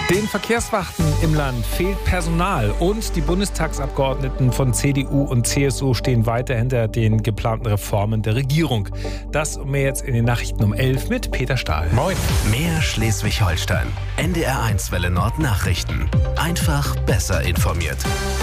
Den Verkehrswachten im Land fehlt Personal und die Bundestagsabgeordneten von CDU und CSU stehen weiter hinter den geplanten Reformen der Regierung. Das und mehr jetzt in den Nachrichten um 11 mit Peter Stahl. Moin. Mehr Schleswig-Holstein. NDR1 Welle Nord Nachrichten. Einfach besser informiert.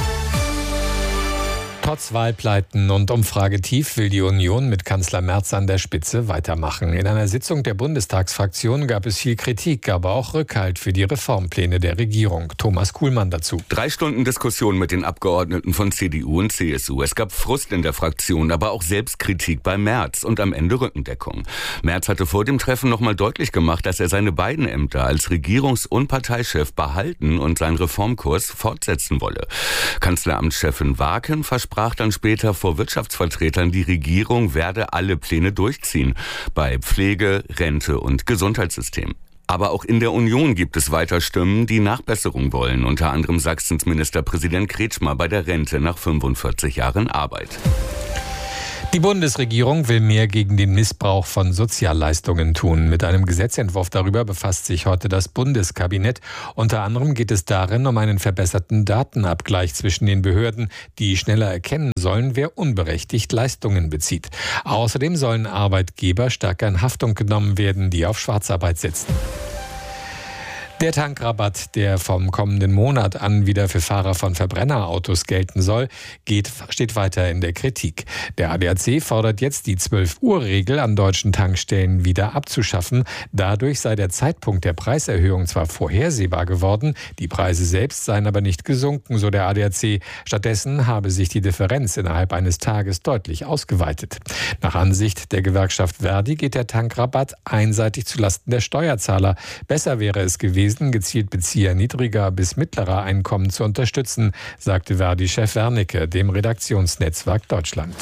Trotz Wahlpleiten und Umfragetief will die Union mit Kanzler Merz an der Spitze weitermachen. In einer Sitzung der Bundestagsfraktion gab es viel Kritik, aber auch Rückhalt für die Reformpläne der Regierung. Thomas Kuhlmann dazu. 3 Stunden Diskussion mit den Abgeordneten von CDU und CSU. Es gab Frust in der Fraktion, aber auch Selbstkritik bei Merz und am Ende Rückendeckung. Merz hatte vor dem Treffen nochmal deutlich gemacht, dass er seine beiden Ämter als Regierungs- und Parteichef behalten und seinen Reformkurs fortsetzen wolle. Kanzleramtschefin Waken versprach dann später vor Wirtschaftsvertretern, die Regierung werde alle Pläne durchziehen. Bei Pflege, Rente und Gesundheitssystem. Aber auch in der Union gibt es weiter Stimmen, die Nachbesserung wollen. Unter anderem Sachsens Ministerpräsident Kretschmer bei der Rente nach 45 Jahren Arbeit. Die Bundesregierung will mehr gegen den Missbrauch von Sozialleistungen tun. Mit einem Gesetzentwurf darüber befasst sich heute das Bundeskabinett. Unter anderem geht es darin um einen verbesserten Datenabgleich zwischen den Behörden, die schneller erkennen sollen, wer unberechtigt Leistungen bezieht. Außerdem sollen Arbeitgeber stärker in Haftung genommen werden, die auf Schwarzarbeit setzen. Der Tankrabatt, der vom kommenden Monat an wieder für Fahrer von Verbrennerautos gelten soll, steht weiter in der Kritik. Der ADAC fordert jetzt, die 12-Uhr-Regel an deutschen Tankstellen wieder abzuschaffen. Dadurch sei der Zeitpunkt der Preiserhöhung zwar vorhersehbar geworden, die Preise selbst seien aber nicht gesunken, so der ADAC. Stattdessen habe sich die Differenz innerhalb eines Tages deutlich ausgeweitet. Nach Ansicht der Gewerkschaft Verdi geht der Tankrabatt einseitig zulasten der Steuerzahler. Besser wäre es gewesen, gezielt Bezieher niedriger bis mittlerer Einkommen zu unterstützen, sagte Verdi-Chef Wernicke dem Redaktionsnetzwerk Deutschland.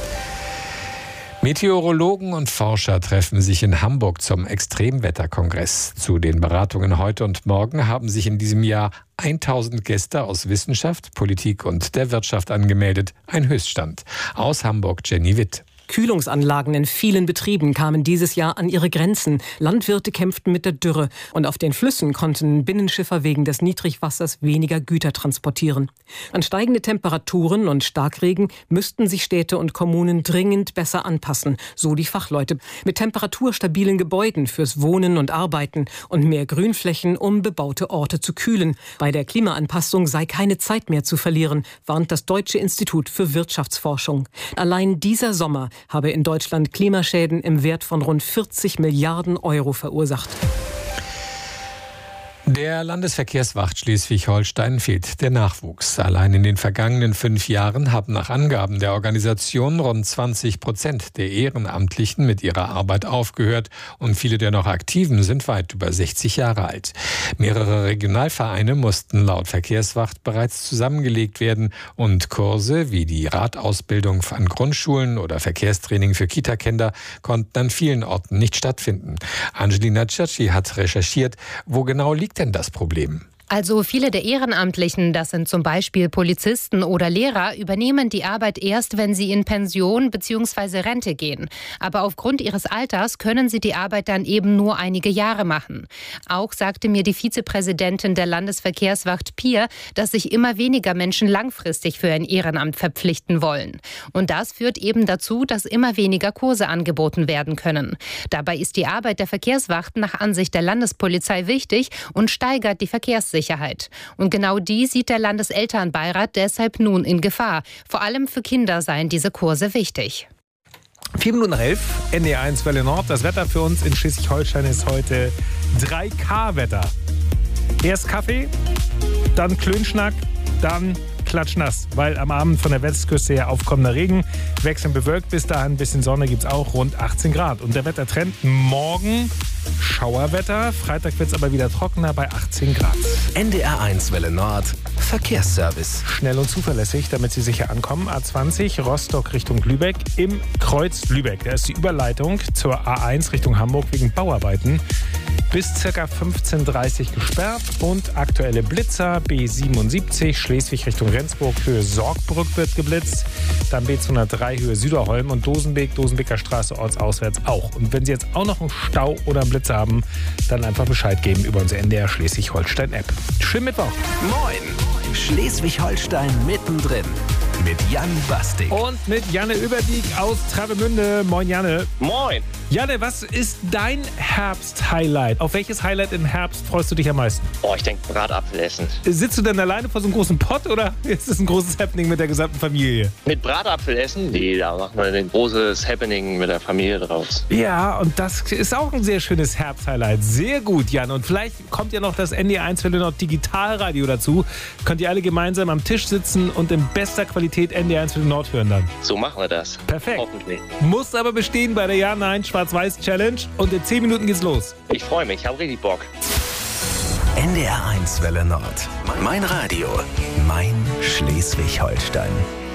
Meteorologen und Forscher treffen sich in Hamburg zum Extremwetterkongress. Zu den Beratungen heute und morgen haben sich in diesem Jahr 1000 Gäste aus Wissenschaft, Politik und der Wirtschaft angemeldet. Ein Höchststand. Aus Hamburg Jenny Witt. Kühlungsanlagen in vielen Betrieben kamen dieses Jahr an ihre Grenzen. Landwirte kämpften mit der Dürre. Und auf den Flüssen konnten Binnenschiffer wegen des Niedrigwassers weniger Güter transportieren. An steigende Temperaturen und Starkregen müssten sich Städte und Kommunen dringend besser anpassen, so die Fachleute. Mit temperaturstabilen Gebäuden fürs Wohnen und Arbeiten und mehr Grünflächen, um bebaute Orte zu kühlen. Bei der Klimaanpassung sei keine Zeit mehr zu verlieren, warnt das Deutsche Institut für Wirtschaftsforschung. Allein dieser Sommer habe in Deutschland Klimaschäden im Wert von rund 40 Milliarden Euro verursacht. Der Landesverkehrswacht Schleswig-Holstein fehlt der Nachwuchs. Allein in den vergangenen 5 Jahren haben nach Angaben der Organisation rund 20% der Ehrenamtlichen mit ihrer Arbeit aufgehört und viele der noch Aktiven sind weit über 60 Jahre alt. Mehrere Regionalvereine mussten laut Verkehrswacht bereits zusammengelegt werden und Kurse wie die Radausbildung an Grundschulen oder Verkehrstraining für Kita-Kinder konnten an vielen Orten nicht stattfinden. Angelina Ciacci hat recherchiert, wo genau liegt denn das Problem? Also viele der Ehrenamtlichen, das sind zum Beispiel Polizisten oder Lehrer, übernehmen die Arbeit erst, wenn sie in Pension bzw. Rente gehen. Aber aufgrund ihres Alters können sie die Arbeit dann eben nur einige Jahre machen. Auch sagte mir die Vizepräsidentin der Landesverkehrswacht Pier, dass sich immer weniger Menschen langfristig für ein Ehrenamt verpflichten wollen. Und das führt eben dazu, dass immer weniger Kurse angeboten werden können. Dabei ist die Arbeit der Verkehrswachten nach Ansicht der Landespolizei wichtig und steigert die Verkehrssicherheit. Und genau die sieht der Landeselternbeirat deshalb nun in Gefahr. Vor allem für Kinder seien diese Kurse wichtig. 11:04, NDR1 Welle Nord. Das Wetter für uns in Schleswig-Holstein ist heute 3K-Wetter. Erst Kaffee, dann Klönschnack, dann klatschnass, weil am Abend von der Westküste her aufkommender Regen, wechselnd bewölkt, bis dahin ein bisschen Sonne gibt es auch, rund 18 Grad. Und der Wettertrend morgen Schauerwetter, Freitag wird es aber wieder trockener bei 18 Grad. NDR1 Welle Nord, Verkehrsservice. Schnell und zuverlässig, damit Sie sicher ankommen. A20 Rostock Richtung Lübeck im Kreuz Lübeck. Da ist die Überleitung zur A1 Richtung Hamburg wegen Bauarbeiten. bis ca. 15:30 Uhr gesperrt. Und aktuelle Blitzer, B77 Schleswig Richtung Rendsburg, Höhe Sorgbrück wird geblitzt. Dann B203 Höhe Süderholm und Dosenbeker Straße ortsauswärts auch. Und wenn Sie jetzt auch noch einen Stau oder einen Blitzer haben, dann einfach Bescheid geben über unsere NDR Schleswig-Holstein-App. Schönen Mittwoch. Moin, Schleswig-Holstein mittendrin. Mit Jan Bastik. Und mit Janne Überdiek aus Travemünde. Moin, Janne. Moin. Janne, was ist dein Herbst-Highlight? Auf welches Highlight im Herbst freust du dich am meisten? Oh, ich denke Bratapfel essen. Sitzt du denn alleine vor so einem großen Pott oder ist es ein großes Happening mit der gesamten Familie? Mit Bratapfel essen? Nee, da machen wir ein großes Happening mit der Familie draus. Ja, und das ist auch ein sehr schönes Herbst-Highlight. Sehr gut, Jan. Und vielleicht kommt ja noch das NDR 1 Welle Nord Digitalradio dazu. Könnt ihr alle gemeinsam am Tisch sitzen und in bester Qualität NDR 1 Welle Nord hören dann. So machen wir das. Perfekt. Hoffentlich. Muss aber bestehen bei der Ja-Nein Schwarz-Weiß-Challenge. Und in 10 Minuten geht's los. Ich freue mich, ich habe richtig Bock. NDR 1 Welle Nord. Mein Radio. Mein Schleswig-Holstein.